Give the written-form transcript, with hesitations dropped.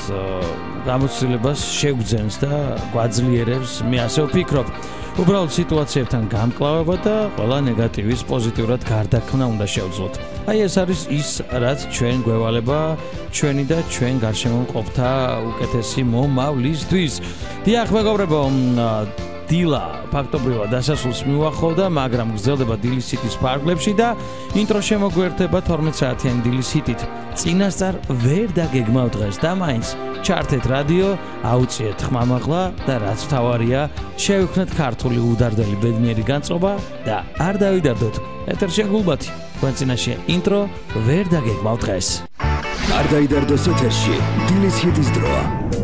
გამოცდილებას შეგვძენს და გვაძლიერებს, მე ასე ვფიქრობ. უბრალოდ სიტუაციებთან გამკლავება და ყველა ნეგატივის პოზიტიურად გარდაქმნა უნდა შევძლოთ. აი ეს არის ის, რაც ჩვენ გვევალება ჩვენი და ჩვენ გარშემო მყოფთა უკეთესი მომავლისთვის. დიახ, მეგობრებო, დილა ფაქტობრივად დასასრულს მივახავდა, მაგრამ გრძელდება დილის ჰიტის ფარგლებში და ინტრო შემოგვერთება 12 საათიანი დილის ჰიტით. წინასწარ ვერ დაგეგმავ დღეს და მაინც ჩართეთ რადიო, აუწიეთ ხმამაღლა და რაც მთავარია, შევიქმნეთ ქართული უდარდელი ბედნიერი განწყობა და არ დავიდარდოთ. ეთერშია გულბათი, თქვენ წინაშია ინტრო, ვერ დაგეგმავ დღეს. არ დაიდარდოს ეთერში დილის ჰიტის დროა.